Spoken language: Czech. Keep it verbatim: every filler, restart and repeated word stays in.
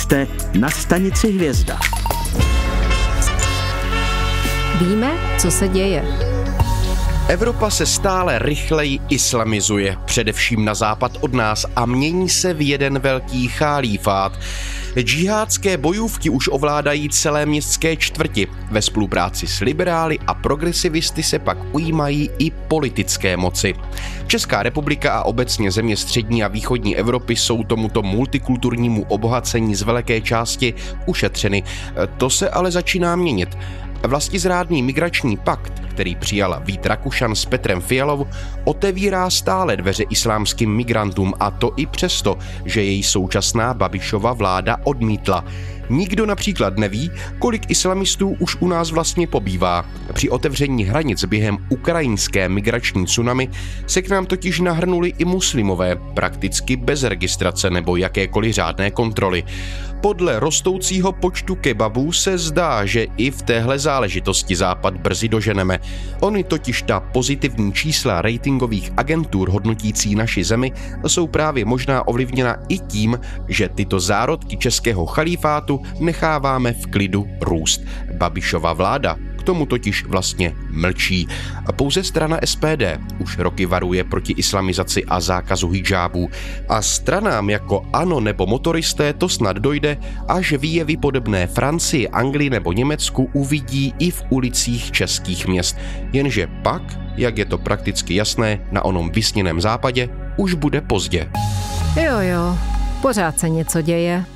Jste na stanici Hvězda. Víme, co se děje. Evropa se stále rychleji islamizuje, především na západ od nás, a mění se v jeden velký chalífát. Džihádské bojůvky už ovládají celé městské čtvrti. Ve spolupráci s liberály a progresivisty se pak ujímají i politické moci. Česká republika a obecně země střední a východní Evropy jsou tomuto multikulturnímu obohacení z velké části ušetřeny. To se ale začíná měnit. Vlastizrádný migrační pakt, který přijal Vít Rakušan s Petrem Fialou, otevírá stále dveře islámským migrantům, a to i přesto, že jej současná Babišova vláda odmítla. Nikdo například neví, kolik islamistů už u nás vlastně pobývá. Při otevření hranic během ukrajinské migrační tsunami se k nám totiž nahrnuli i muslimové, prakticky bez registrace nebo jakékoliv řádné kontroly. Podle rostoucího počtu kebabů se zdá, že i v téhle záležitosti Západ brzy doženeme. Ony totiž ta pozitivní čísla ratingových agentur hodnotící naši zemi jsou právě možná ovlivněna i tím, že tyto zárodky českého chalífátu necháváme v klidu růst. Babišova vláda k tomu totiž vlastně mlčí. Pouze strana S P D už roky varuje proti islamizaci a zákazu hidžábů. A stranám jako ANO nebo motoristé to snad dojde, až výjevy podobné Francii, Anglii nebo Německu uvidí i v ulicích českých měst. Jenže pak, jak je to prakticky jasné, na onom vysněném západě už bude pozdě. Jo, jo, pořád se něco děje.